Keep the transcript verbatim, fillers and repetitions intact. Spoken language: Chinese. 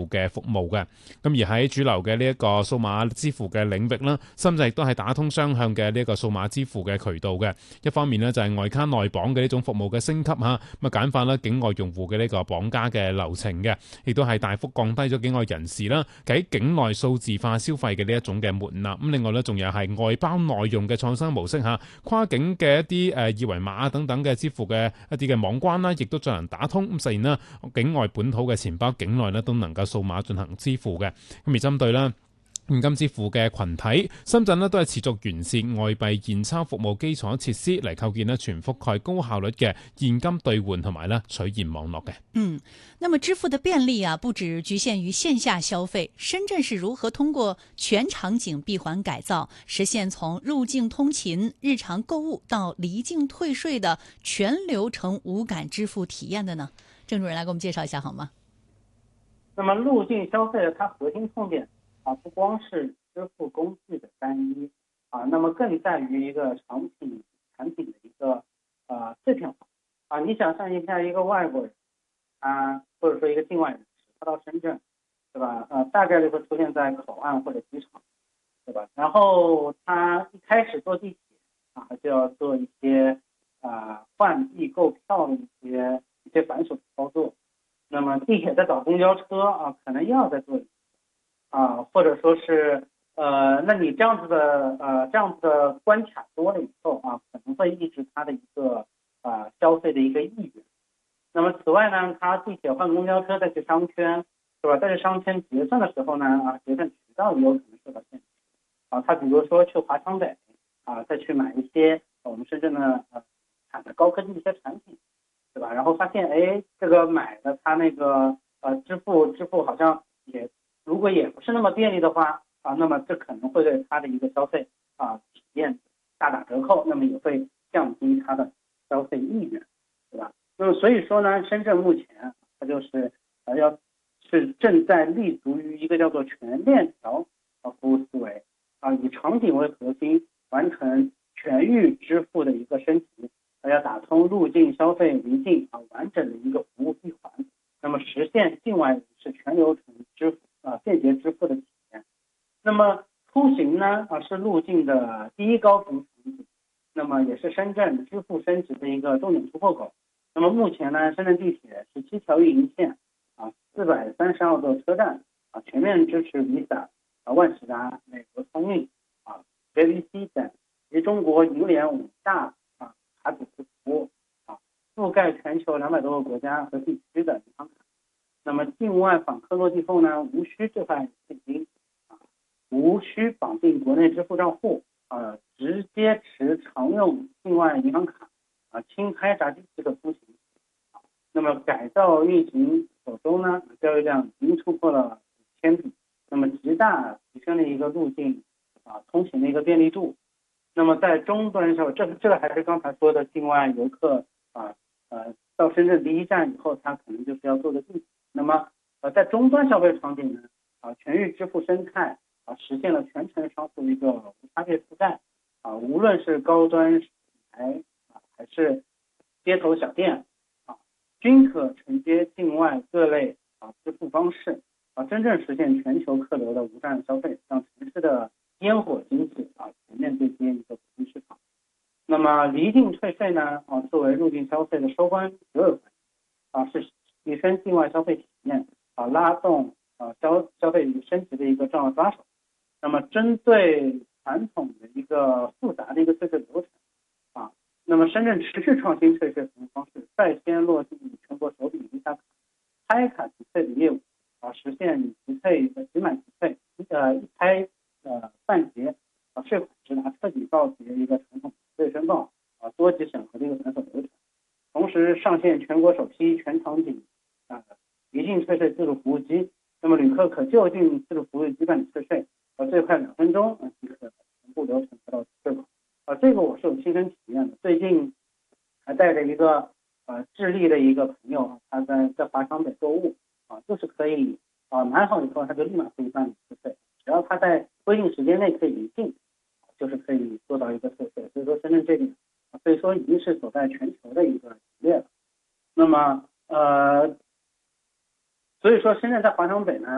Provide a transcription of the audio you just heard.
嘅服務嘅。咁而喺主流嘅呢一個數碼支付嘅領域啦，深圳亦都係打通雙向嘅呢一個數碼支付嘅渠道嘅。一方面呢，就係外卡內綁嘅呢種服務嘅升級嚇，咁啊簡化啦境外用戶嘅呢個綁架嘅流程嘅，亦都係大幅降低咗境外人士啦喺境內數字化消費嘅呢一種嘅門檻。咁另外咧，仲有係外包內用嘅創新模式嚇，跨境嘅一啲誒二維碼等等嘅支付嘅一啲嘅網關啦，亦都進行打通，咁實現啦境外本土嘅錢包境內咧都能夠數碼進行支付嘅。咁而針對啦現金支付嘅群體，深圳呢都係持續完善外幣現鈔服務基礎設施嚟構建呢全覆蓋高效率嘅現金兌換同埋呢取現網絡嘅。 嗯，那麼支付的便利啊，不只局限於線下消費，深圳是如何通過全場景閉環改造，實現從入境通勤、日常購物到離境退稅的全流程無感支付體驗的呢？鄭主任來給我們介紹一下好嗎？ 那麼入境消費它核心痛點啊，不光是支付工具的單一啊，那麼更在於一個產品產品的一個呃碎片化啊。你想象一下，一個外國人啊，或者說一個境外人士，他到深圳，對吧？呃，大概率會出現在口岸或者機場，對吧？然後他一開始坐地鐵啊，就要做一些啊換幣購票的一些一些繁瑣的操作。那麼地鐵在找公交車啊，可能又要再做一次。啊，或者說是，呃，那你這樣子的，呃，這樣子的關卡多了以後啊，可能會抑制他的一個，呃，消費的一個意願。那麼此外呢，他地鐵換公交車再去商圈，是吧？在這商圈結算的時候呢，啊，結算渠道也有可能受到限制。啊，他比如說去華強北，啊，再去買一些我們深圳的，呃，產的高科技的一些產品，對吧？然後發現，哎，這個買的他那個，呃，支付支付好像也。如果也不是那麼便利的話啊，那麼這可能會對他的一個消費啊體驗大打折扣，那麼也會降低他的消費意願，對吧？那麼所以說呢，深圳目前它就是呃要是正在立足於一個叫做全鏈條啊服務思維啊，以場景為核心，完成全域支付的一個升級，要打通入境消費離境啊完整的一個服務閉環，那麼實現境外人士全流程支付。啊，便捷支付的體驗。那麼出行呢，啊是入境的第一高頻場景，那麼也是深圳支付升級的一個重點突破口。那麼目前呢，深圳地鐵十七條運營線，啊四百三十二個車站，啊全面支持 Visa、啊萬事達、美國通運、啊 J V C 等及中國銀聯五大啊卡組織服務，啊覆蓋全球兩百多個國家和地區的銀行卡。那麼境外訪客落地後呢，無需置換現金啊，無需綁定國內支付賬戶啊，直接持常用境外銀行卡啊，輕拍閘機即可出行。那麼改造運行首周呢，交易量已經突破了五千筆，那麼極大提升了一個入境啊通行的一個便利度。那麼在終端上，這這個還是剛才說的境外遊客啊呃到深圳第一站以後，他可能就是要做的地鐵。那麼，呃，在終端消費場景呢，啊，全域支付生態啊，實現了全程商戶一個無差別覆蓋啊，無論是高端品牌啊，還是街頭小店啊，均可承接境外各類啊支付方式啊，真正實現全球客流的無障礙消費，讓城市的煙火經濟啊全面對接一個國際市場。那麼離境退稅呢，啊，作為入境消費的收關首爾環啊，是提升境外消費體驗啊，拉動啊消消費升級的一個重要抓手。那麼針對傳統的一個複雜的一個退稅流程啊，那麼深圳持續創新退稅服務方式，率先落地全國首筆 Visa 卡拍卡提退的業務啊，實現提退集滿提退，呃一拍呃半結啊，稅款直達徹底告別一個傳統稅申報啊多級審核的一個繁瑣流程。同時上線全國首批全場景啊離境退稅自助服務機，那麼旅客可就近自助服務機辦理退稅，啊最快兩分鐘啊即可全部流程得到退款。啊這個我是有親身體驗的，最近還帶着一個呃智利的一個朋友啊，他在在華強北購物啊，就是可以啊買好以後他就立馬可以辦理退稅，只要他在規定時間內可以離境，就是可以做到一個退稅。所以說深圳這點。所以說已經是走在全球的一個行列了。那麼呃，所以說深圳在華強北呢